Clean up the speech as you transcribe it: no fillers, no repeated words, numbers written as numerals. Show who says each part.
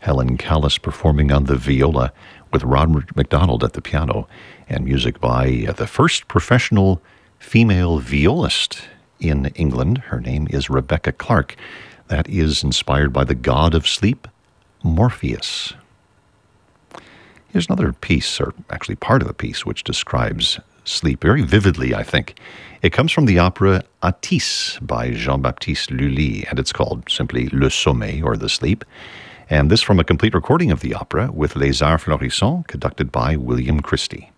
Speaker 1: Helen Callis performing on the viola with Robert MacDonald at the piano, and music by the first professional female violist in England. Her name is Rebecca Clark. That is inspired by the god of sleep, Morpheus. Here's another piece, or actually part of a piece, which describes sleep very vividly, I think. It comes from the opera Atys by Jean-Baptiste Lully, and it's called simply Le Sommeil, or The Sleep. And this from a complete recording of the opera with Les Arts Florissants, conducted by William Christie.